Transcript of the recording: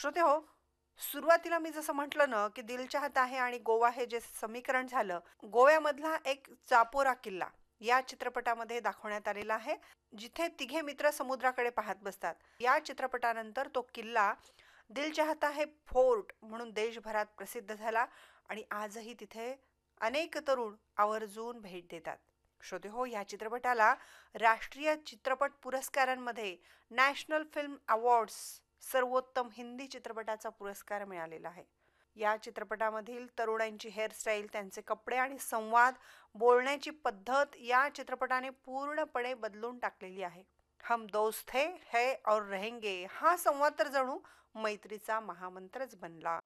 श्रोते हो, सुरुवातीला मी जसं म्हटलं ना, की दिल चाहता है आणि गोवा हे जे समीकरण झालं, गोव्यामधला एक चापोरा किल्ला या चित्रपटामध्ये दाखवण्यात आलेला आहे, जिथे तिघे मित्र समुद्राकडे पाहत बसतात. या चित्रपटानंतर तो किल्ला दिल चाहता है फोर्ट म्हणून देशभरात प्रसिद्ध झाला आणि आजही तिथे अनेक तरुण आवर्जून भेट देतात. श्रोते हो, या चित्रपटाला राष्ट्रीय चित्रपट पुरस्कारांमध्ये नॅशनल फिल्म अवॉर्ड्स सर्वोत्तम हिंदी चित्रपटाचा पुरस्कार मिळालेला आहे. या चित्रपटामधील तरुणांची हेअरस्टाईल, त्यांचे कपडे आणि संवाद, बोलण्याची पद्धत या चित्रपटाने पूर्णपणे बदलून टाकलेली आहे. हम दोस्त है और रहेंगे हा संवाद तर जणू मैत्रीचा महामंत्रच बनला.